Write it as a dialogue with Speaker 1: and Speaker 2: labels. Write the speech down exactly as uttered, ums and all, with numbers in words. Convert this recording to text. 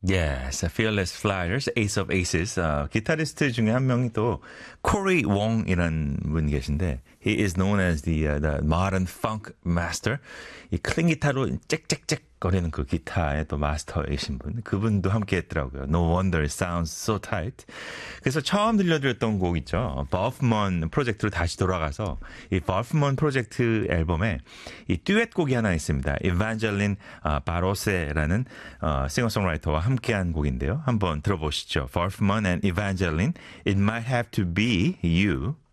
Speaker 1: Yes, Fearless Flyers, Ace of Aces. 어, 기타리스트 중에 한 명이 또 코리 웡이라는 분이 계신데 he is known as the, uh, the modern funk master. 이 클린 기타로 짹짹짹 거리는 그 기타의 또 마스터이신 분. 그분도 함께 했더라고요. No wonder it sounds so tight. 그래서 처음 들려드렸던 곡 있죠. 버프먼 프로젝트로 다시 돌아가서 이 버프먼 프로젝트 앨범에 이 듀엣 곡이 하나 있습니다. 이반젤린 바로세라는 어, 싱어송라이터와 함께한 곡인데요. 한번 들어보시죠. 버프먼 and Evangeline, It Might Have to Be You.